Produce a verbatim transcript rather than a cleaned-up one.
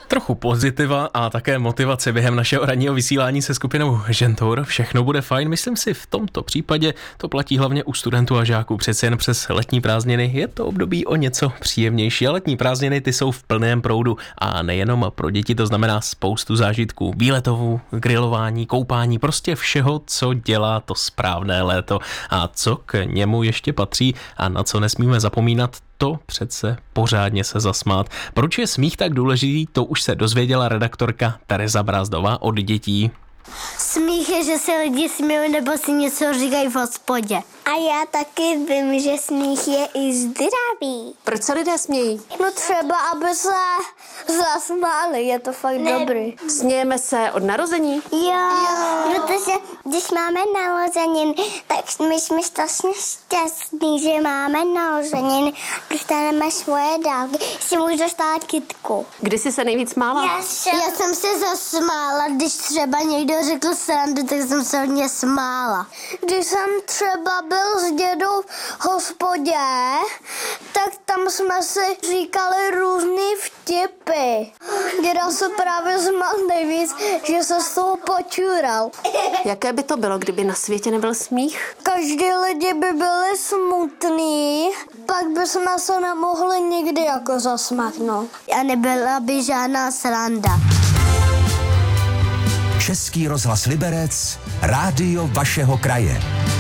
Trochu pozitiva a také motivace během našeho ranního vysílání se skupinou Žentour. Všechno bude fajn. Myslím si, v tomto případě to platí hlavně u studentů a žáků. Přece jen přes letní prázdniny je to období o něco příjemnější. A letní prázdniny ty jsou v plném proudu. A nejenom pro děti, to znamená spoustu zážitků. Výletovů, grilování, koupání, prostě všeho, co dělá to správné léto. A co k němu ještě patří a na co nesmíme zapomínat, to přece pořádně se zasmát. Proč je smích tak důležitý, to už se dozvěděla redaktorka Tereza Brázdová od dětí. Smích je, že se lidi smějí nebo si něco říkají v hospodě. A já taky vím, že smích je i zdravý. Proč se lidé smějí? No třeba, aby se zasmáli, je to fakt ne. dobrý. Smějeme se od narození? Jo, jo, protože když máme narozeniny, tak my jsme strašně šťastní, že máme narozeniny. Dostaneme svoje dávky, si můžu dostat kytku. Kdy jsi se nejvíc smála? Já jsem, já jsem se zasmála, když třeba někdo řekl srandu, tak jsem se hodně smála. Když jsem třeba byl s dědou v hospodě, tak tam jsme si říkali různý vtipy. Děda se právě smál nejvíc, že se z toho počural. Jaké by to bylo, kdyby na světě nebyl smích? Každý lidi by byli smutný, pak bychom se nemohli nikdy jako zasmátnout. A nebyla by žádná sranda. Český rozhlas Liberec, rádio vašeho kraje.